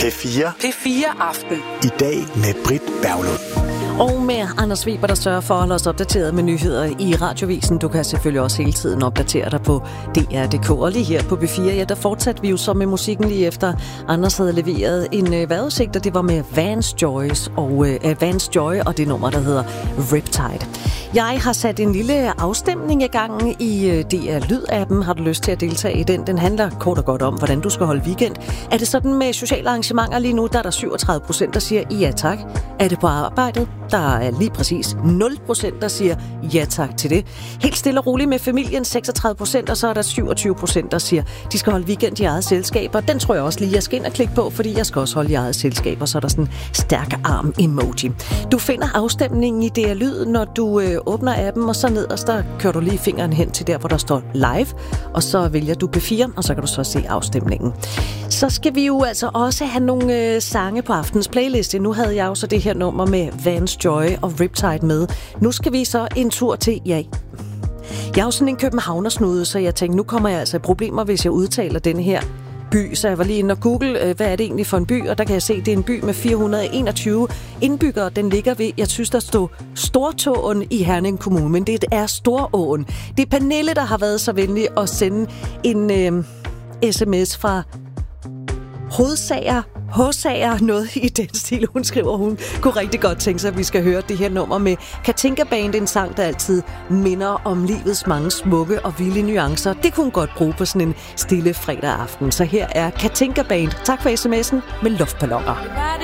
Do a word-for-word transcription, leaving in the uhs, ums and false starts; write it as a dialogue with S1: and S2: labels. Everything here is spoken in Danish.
S1: P fire.
S2: P fire Aften.
S1: I dag med Britt Berglund.
S3: Og med Anders Weber, der sørger for at holde os opdateret med nyheder i Radiovisen. Du kan selvfølgelig også hele tiden opdatere dig på D R punktum d k. Og lige her på P fire, ja, der fortsatte vi jo så med musikken lige efter Anders havde leveret en øh, vejrudsigt, og det var med Vance Joyce og øh, Vance Joy og det nummer, der hedder Riptide. Jeg har sat en lille afstemning i gang i øh, D R Lyd-appen. Har du lyst til at deltage i den? Den handler kort og godt om, hvordan du skal holde weekend. Er det sådan med sociale arrangementer lige nu? Der er der syvogtredive procent, der siger ja tak. Er det på arbejdet? Der er lige præcis nul procent, der siger ja tak til det. Helt stille og roligt med familien, seksogtredive procent, og så er der syvogtyve procent, der siger, de skal holde weekend i eget selskab. Og den tror jeg også lige, jeg skal ind og klikke på, fordi jeg skal også holde i eget selskab, og så er der sådan en stærk arm-emoji. Du finder afstemningen i D R Lyd, når du øh, åbner appen, og så nederst, der kører du lige fingeren hen til der, hvor der står live, og så vælger du P fire, og så kan du så se afstemningen. Så skal vi jo altså også have nogle øh, sange på aftens playliste. Nu havde jeg jo så det her nummer med Vance Joy og Riptide med. Nu skal vi så en tur til, ja, jeg er jo sådan en københavnersnude, så jeg tænkte, nu kommer jeg altså i problemer, hvis jeg udtaler den her by. Så jeg var lige inde og google, øh, hvad er det egentlig for en by, og der kan jeg se, at det er en by med fire hundrede og enogtyve indbyggere. Den ligger ved, jeg synes, der står Stortåen i Herning Kommune, men det er Storåen. Det er Pernille, der har været så venlig at sende en øh, sms fra Hovedsager, Håsager, noget i den stil, hun skriver. Hun kunne rigtig godt tænke sig, at vi skal høre det her nummer med Katinka Band, en sang, der altid minder om livets mange smukke og vilde nuancer. Det kunne hun godt bruge på sådan en stille fredag aften. Så her er Katinka Band. Tak for sms'en med luftballoner.